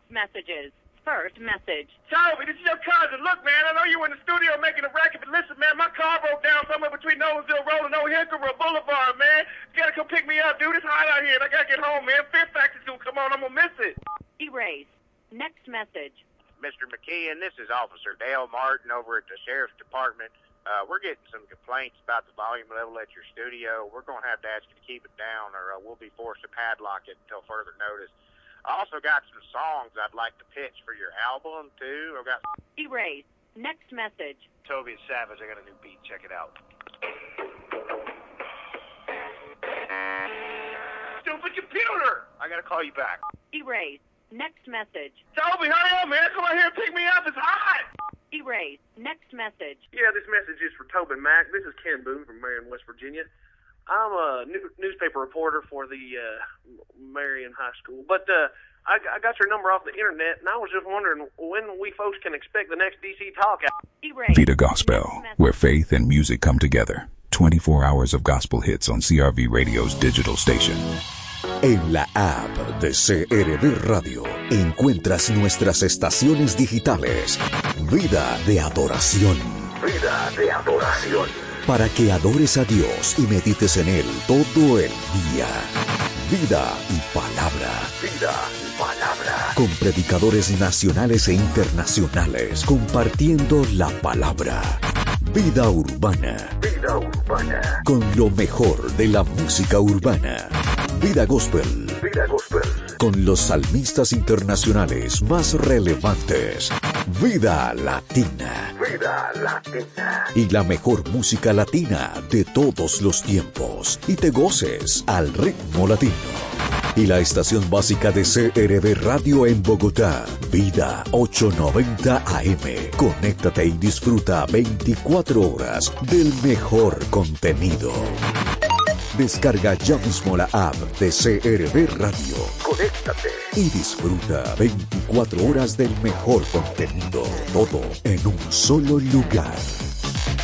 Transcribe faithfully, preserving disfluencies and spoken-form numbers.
messages. First message. Toby, this is your cousin. Look, man, I know you were in the studio making a record, but listen, man, my car broke down somewhere between Noblesville Road and Old Hickory Boulevard, man. You gotta come pick me up, dude. It's hot out here, and I gotta get home, man. Fifth Factory's gonna come on. I'm gonna miss it. Erase. Next message. Mister McKeon, this is Officer Dale Martin over at the Sheriff's Department. Uh, we're getting some complaints about the volume level at your studio. We're going to have to ask you to keep it down, or uh, we'll be forced to padlock it until further notice. I also got some songs I'd like to pitch for your album, too. I've got... Erase. Next message. Toby and Savage, I got a new beat. Check it out. Stupid computer! I got to call you back. Erase. Next message. Toby, hurry up, man. Come out here and pick me up. It's hot. Erase. Next message. Yeah, this message is for Tobin Mack. This is Ken Boone from Marion, West Virginia. I'm a new, newspaper reporter for the uh, Marion High School. But uh, I, I got your number off the internet, and I was just wondering when we folks can expect the next D C Talk out. Erase. Vida Gospel, where faith and music come together. twenty-four hours of gospel hits on C R V Radio's digital station. En la app de C R V Radio encuentras nuestras estaciones digitales. Vida de adoración. Vida de adoración. Para que adores a Dios y medites en Él todo el día. Vida y palabra. Vida y palabra. Con predicadores nacionales e internacionales compartiendo la palabra. Vida urbana. Vida urbana. Con lo mejor de la música urbana. Vida Gospel. Vida Gospel. Con los salmistas internacionales más relevantes. Vida Latina. Vida Latina. Y la mejor música latina de todos los tiempos. Y te goces al ritmo latino. Y la estación básica de C R V Radio en Bogotá. Vida ochocientos noventa A M. Conéctate y disfruta veinticuatro horas del mejor contenido. Descarga ya mismo la app de C R V Radio. Conéctate y disfruta veinticuatro horas del mejor contenido. Todo en un solo lugar.